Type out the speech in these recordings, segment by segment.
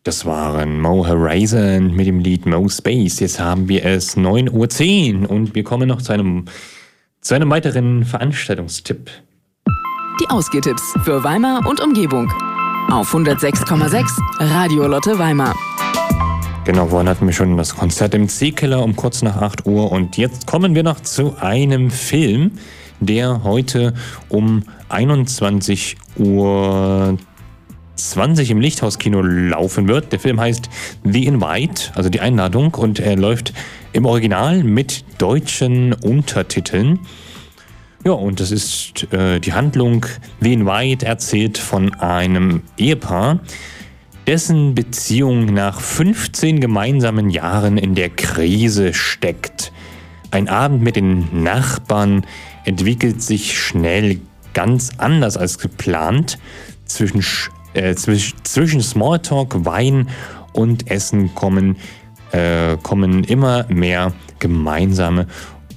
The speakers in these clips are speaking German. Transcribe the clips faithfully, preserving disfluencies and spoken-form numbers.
Das waren Mo Horizon mit dem Lied Mo Space. Jetzt haben wir es neun Uhr zehn und wir kommen noch zu einem, zu einem weiteren Veranstaltungstipp. Die Ausgehtipps für Weimar und Umgebung. Auf hundertsechs Komma sechs Radio Lotte Weimar. Genau, vorhin hatten wir schon das Konzert im C-Keller um kurz nach acht Uhr. Und jetzt kommen wir noch zu einem Film, der heute um einundzwanzig Uhr zwanzig im Lichthauskino laufen wird. Der Film heißt The Invite, also die Einladung, und er läuft im Original mit deutschen Untertiteln. Ja, und das ist äh, die Handlung. The Invite erzählt von einem Ehepaar, dessen Beziehung nach fünfzehn gemeinsamen Jahren in der Krise steckt. Ein Abend mit den Nachbarn entwickelt sich schnell ganz anders als geplant. Zwischen Äh, zwischen, zwischen Smalltalk, Wein und Essen kommen, äh, kommen immer mehr gemeinsame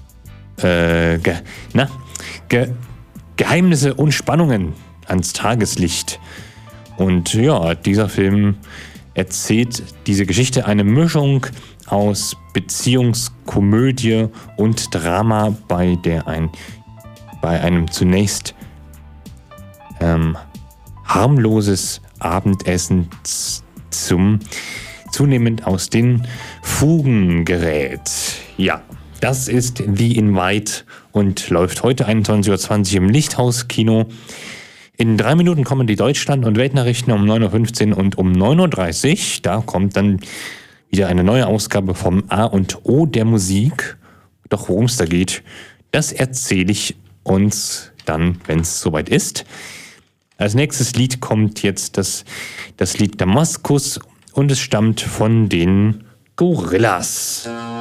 äh, ge, na, ge, Geheimnisse und Spannungen ans Tageslicht. Und ja, dieser Film erzählt diese Geschichte, eine Mischung aus Beziehungskomödie und Drama, bei der ein bei einem zunächst ähm, harmloses Abendessen zum zunehmend aus den Fugen gerät. Ja, das ist The Invite und läuft heute einundzwanzig Uhr zwanzig im Lichthauskino. In drei Minuten kommen die Deutschland- und Weltnachrichten um neun Uhr fünfzehn und um neun Uhr dreißig. Da kommt dann wieder eine neue Ausgabe vom A und O der Musik. Doch worum es da geht, das erzähle ich uns dann, wenn es soweit ist. Als nächstes Lied kommt jetzt das, das Lied Damaskus und es stammt von den Gorillas.